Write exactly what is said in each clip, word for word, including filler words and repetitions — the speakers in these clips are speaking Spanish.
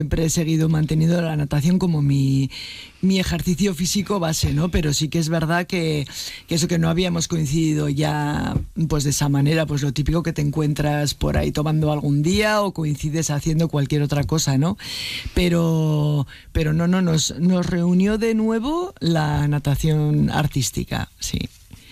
Siempre he seguido manteniendo la natación como mi, mi ejercicio físico base, ¿no? Pero sí que es verdad que, que eso, que no habíamos coincidido ya pues de esa manera, pues lo típico que te encuentras por ahí tomando algún día o coincides haciendo cualquier otra cosa, ¿no? Pero, pero no, no, nos, nos reunió de nuevo la natación artística, sí.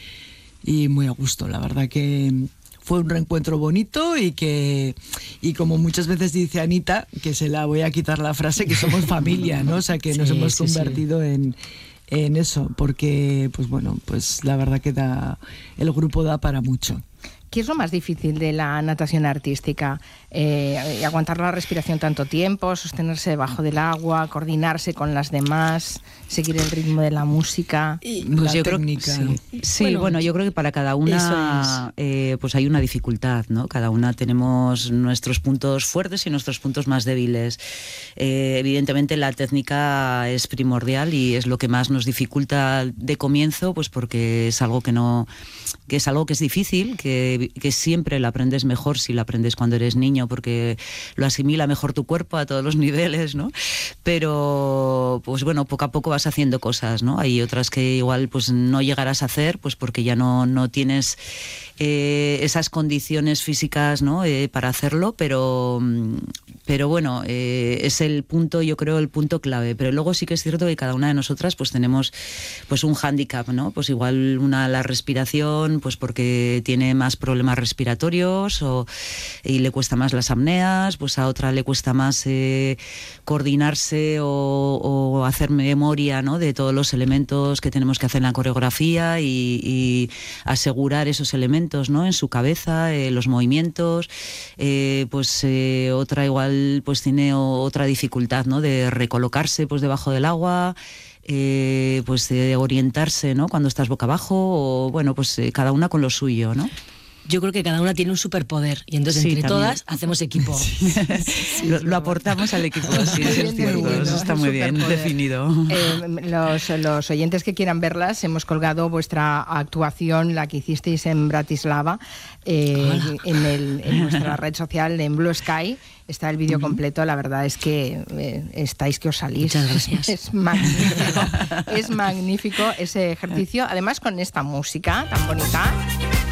Y muy a gusto, la verdad que fue un reencuentro bonito y que, y como muchas veces dice Anita, que se la voy a quitar la frase, que somos familia, ¿no? O sea, que sí, nos hemos sí, convertido sí. en, en eso, porque, pues bueno, pues la verdad que da, el grupo da para mucho. ¿Qué es lo más difícil de la natación artística? Eh, aguantar la respiración tanto tiempo, sostenerse debajo del agua, coordinarse con las demás, seguir el ritmo de la música. Y pues la yo técnica. Creo, sí, sí bueno, bueno, yo creo que para cada una eh, pues hay una dificultad, ¿no? Cada una tenemos nuestros puntos fuertes y nuestros puntos más débiles. Eh, evidentemente la técnica es primordial y es lo que más nos dificulta de comienzo, pues porque es algo que no, que es algo que es difícil, que, que siempre la aprendes mejor si la aprendes cuando eres niño, porque lo asimila mejor tu cuerpo a todos los niveles, ¿no? Pero, pues bueno, poco a poco vas haciendo cosas, ¿no? Hay otras que igual pues no llegarás a hacer, pues porque ya no, no tienes eh, esas condiciones físicas, ¿no? Eh, para hacerlo, pero, pero bueno, eh, es el punto, yo creo, el punto clave. Pero luego sí que es cierto que cada una de nosotras pues tenemos pues un hándicap, ¿no? Pues igual una la respiración, pues porque tiene más problemas respiratorios o, y le cuesta más las apneas, pues a otra le cuesta más eh, coordinarse o, o hacer memoria, ¿no? De todos los elementos que tenemos que hacer en la coreografía y, y asegurar esos elementos, ¿no? En su cabeza, eh, los movimientos, eh, pues eh, otra igual pues tiene otra dificultad, ¿no? De recolocarse pues debajo del agua. Eh, pues de orientarse, ¿no? Cuando estás boca abajo o bueno, pues eh, cada una con lo suyo, ¿no? Yo creo que cada una tiene un superpoder y entonces sí, entre también. Todas hacemos equipo. Sí, sí, sí, lo, lo aportamos al equipo, sí, sí, es cierto, bueno, eso está muy bien definido. Eh, los, los oyentes que quieran verlas, hemos colgado vuestra actuación, la que hicisteis en Bratislava, eh, en, el, en nuestra red social, en Blue Sky. Está el vídeo uh-huh. completo, la verdad es que eh, estáis que os salís. Muchas gracias. Es magnífico, es magnífico ese ejercicio, además con esta música tan bonita.